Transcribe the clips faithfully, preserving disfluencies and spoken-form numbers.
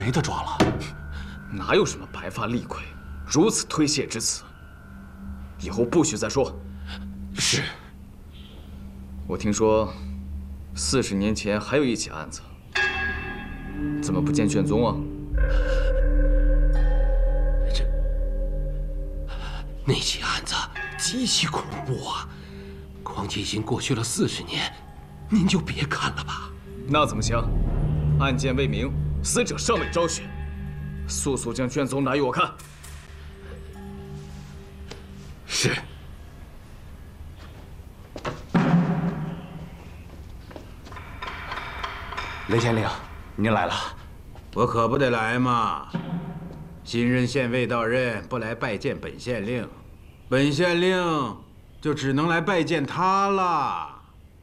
没得抓了。 哪有什么白发厉鬼，如此推卸之词？以后不许再说。 是。 我听说，四十年前还有一起案子，怎么不见卷宗啊？ 这那起案子极其恐怖啊！况且已经过去了四十年，您就别看了吧。 那怎么行？案件未明，死者尚未昭雪，速速将卷宗拿与我看。 是。雷县令，您来了。 我可不得来嘛！新任县尉到任，不来拜见本县令，本县令就只能来拜见他了。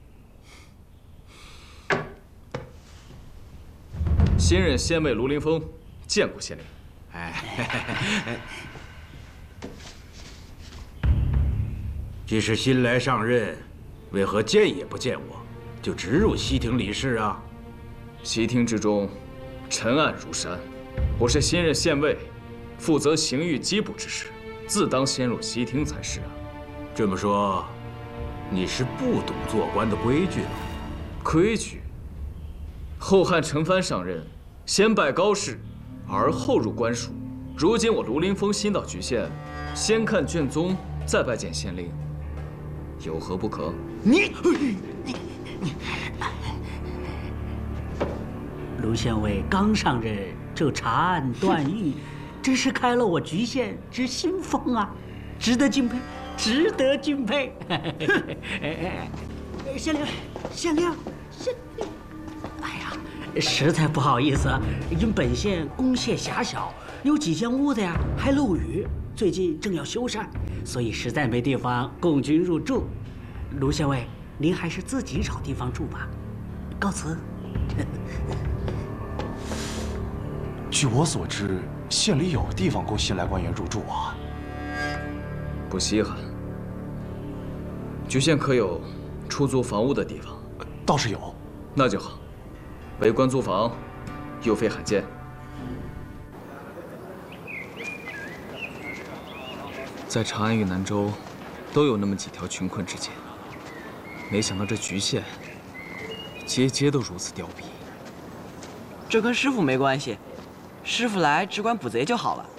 新任县尉卢凌风见过县令。 哎，既是新来上任，为何见也不见我，就直入西庭理事啊？ 西厅之中，尘案如山。我是新任县尉，负责刑狱缉捕之事，自当先入西厅才是啊。 这么说，你是不懂做官的规矩了？ 规矩？后汉陈蕃上任，先拜高士，而后入官署。如今我卢凌风新到莒县，先看卷宗，再拜见县令，有何不可？ 你你你！卢县尉刚上任就查案断狱，真是开了我莒县之新风啊，值得敬佩，值得敬佩。县令，县令，县令，哎呀，实在不好意思，因本县公廨狭小，有几间屋子呀还漏雨，最近正要修缮，所以实在没地方供君入住。卢县尉，您还是自己找地方住吧。告辞。 据我所知，县里有地方供新来官员入住啊。 不稀罕。莒县可有出租房屋的地方？ 倒是有。 那就好。为官租房，又非罕见。在长安与南州，都有那么几条穷困之街。没想到这莒县，街街都如此凋敝。 这跟师傅没关系。师傅来只管捕贼就好了。